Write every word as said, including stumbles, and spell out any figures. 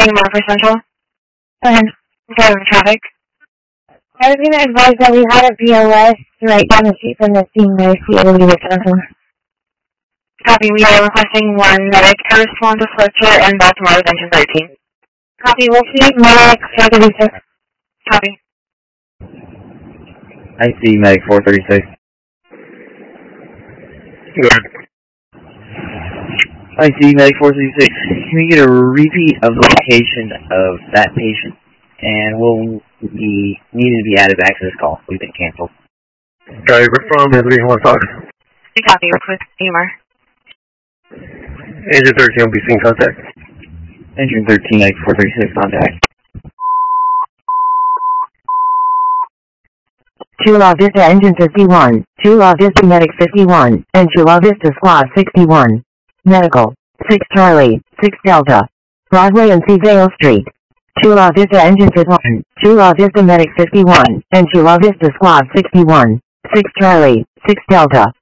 Hey, Mark Central. Go ahead. Driving traffic. I was going to advise that we had a B O S right down the street from the scene there. See able to get to Copy. We are requesting one medic to respond to Fletcher and Baltimore Engine thirteen. Copy. We'll see medic four thirty-six. Copy. I see medic four thirty-six. Good. I see medic four thirty-six. Can we get a repeat of the location of that patient? And we'll be needing to be added back to this call. We've been canceled. Okay, we're from three one five. Copy. Work with E M A R. Engine thirteen will be seeing contact. Engine thirteen, medic four thirty-six, contact. Chula Vista Engine fifty-one, Chula Vista Medic fifty-one, and Chula Vista Squad sixty-one. Medical, six Charlie, six Delta. Broadway and Seavale Street. Chula Vista Engine fifty-one, Chula Vista Medic fifty-one, and Chula Vista Squad sixty-one. six Charlie, six Delta.